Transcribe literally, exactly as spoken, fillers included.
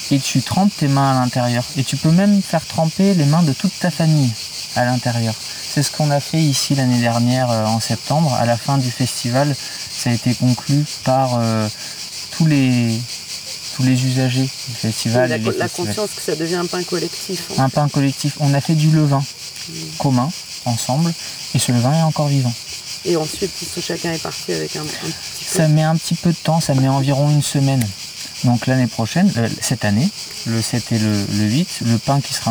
et tu trempes tes mains à l'intérieur. Et tu peux même faire tremper les mains de toute ta famille à l'intérieur. C'est ce qu'on a fait ici l'année dernière euh, en septembre. À la fin du festival, ça a été conclu par euh, tous les tous les usagers du festival. La, et les la festivals. conscience que ça devient un pain collectif. Hein. Un pain collectif. On a fait du levain mmh. commun, ensemble, et ce levain est encore vivant. Et ensuite, chacun est parti avec un, un petit peu. Ça met un petit peu de temps, ça met environ une semaine. Donc l'année prochaine, euh, cette année, le sept et le, le huit, le pain qui sera